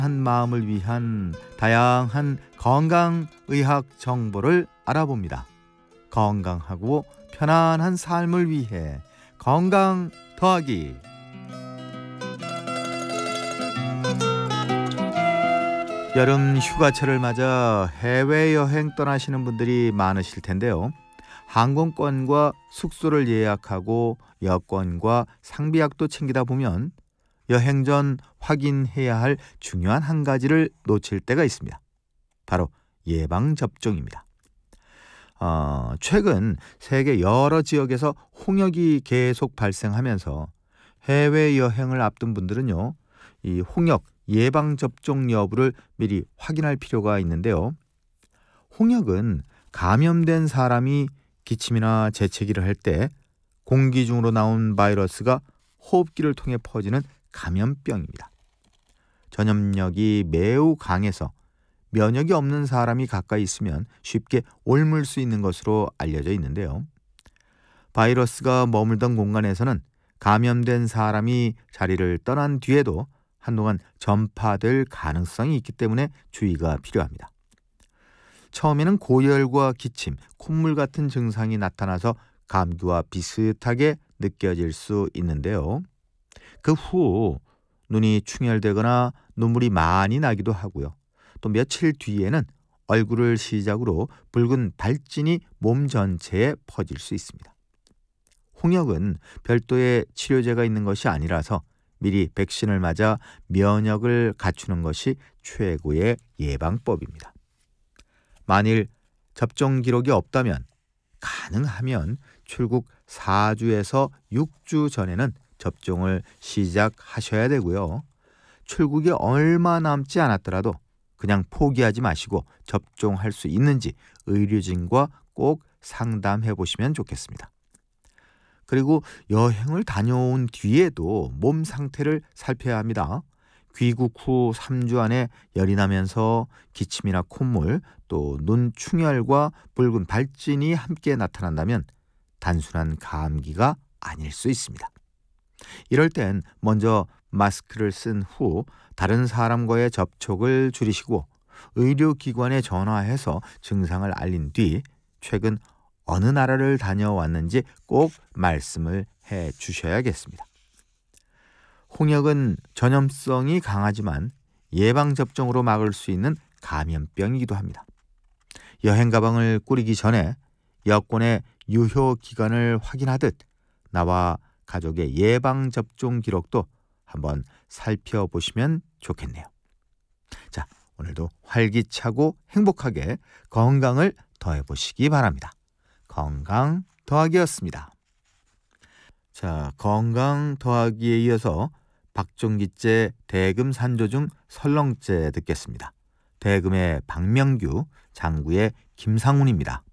한 마음을 위한 다양한 건강의학 정보를 알아봅니다. 건강하고 편안한 삶을 위해 건강 더하기. 여름 휴가철을 맞아 해외여행 떠나시는 분들이 많으실 텐데요. 항공권과 숙소를 예약하고 여권과 상비약도 챙기다 보면 여행 전 확인해야 할 중요한 한 가지를 놓칠 때가 있습니다. 바로 예방접종입니다. 최근 세계 여러 지역에서 홍역이 계속 발생하면서 해외여행을 앞둔 분들은요, 이 홍역 예방접종 여부를 미리 확인할 필요가 있는데요. 홍역은 감염된 사람이 기침이나 재채기를 할 때 공기 중으로 나온 바이러스가 호흡기를 통해 퍼지는 감염병입니다. 전염력이 매우 강해서 면역이 없는 사람이 가까이 있으면 쉽게 옮을 수 있는 것으로 알려져 있는데요. 바이러스가 머물던 공간에서는 감염된 사람이 자리를 떠난 뒤에도 한동안 전파될 가능성이 있기 때문에 주의가 필요합니다. 처음에는 고열과 기침, 콧물 같은 증상이 나타나서 감기와 비슷하게 느껴질 수 있는데요. 그 후 눈이 충혈되거나 눈물이 많이 나기도 하고요. 또 며칠 뒤에는 얼굴을 시작으로 붉은 발진이 몸 전체에 퍼질 수 있습니다. 홍역은 별도의 치료제가 있는 것이 아니라서 미리 백신을 맞아 면역을 갖추는 것이 최고의 예방법입니다. 만일 접종 기록이 없다면 가능하면 출국 4주에서 6주 전에는 접종을 시작하셔야 되고요. 출국이 얼마 남지 않았더라도 그냥 포기하지 마시고 접종할 수 있는지 의료진과 꼭 상담해 보시면 좋겠습니다. 그리고 여행을 다녀온 뒤에도 몸 상태를 살펴야 합니다. 귀국 후 3주 안에 열이 나면서 기침이나 콧물, 또 눈 충혈과 붉은 발진이 함께 나타난다면 단순한 감기가 아닐 수 있습니다. 이럴 땐 먼저 마스크를 쓴 후 다른 사람과의 접촉을 줄이시고 의료기관에 전화해서 증상을 알린 뒤 최근 어느 나라를 다녀왔는지 꼭 말씀을 해 주셔야겠습니다. 홍역은 전염성이 강하지만 예방접종으로 막을 수 있는 감염병이기도 합니다. 여행 가방을 꾸리기 전에 여권의 유효 기간을 확인하듯 나와 가족의 예방접종 기록도 한번 살펴보시면 좋겠네요. 자, 오늘도 활기차고 행복하게 건강을 더해보시기 바랍니다. 건강 더하기였습니다. 자, 건강 더하기에 이어서 박종기째 대금 산조중 설렁째 듣겠습니다. 대금의 박명규, 장구의 김상훈입니다.